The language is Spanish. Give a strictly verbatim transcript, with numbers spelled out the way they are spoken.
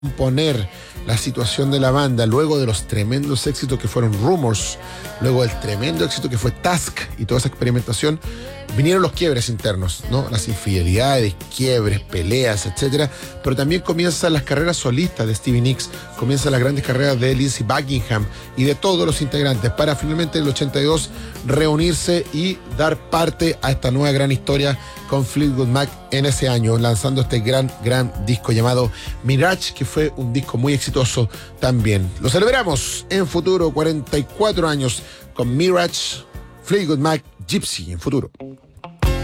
poner la situación de la banda luego de los tremendos éxitos que fueron Rumors, luego del tremendo éxito que fue Task y toda esa experimentación, vinieron los quiebres internos, ¿no? Las infidelidades, quiebres, peleas, etcétera. Pero también comienzan las carreras solistas de Stevie Nicks, comienzan las grandes carreras de Lindsey Buckingham y de todos los integrantes para finalmente en el ochenta y dos reunirse y dar parte a esta nueva gran historia con Fleetwood Mac en ese año, lanzando este gran, gran disco llamado Mirage, que fue un disco muy exitoso también. Lo celebramos en Futuro, cuarenta y cuatro años con Mirage, Fleetwood Mac, Gypsy en Futuro.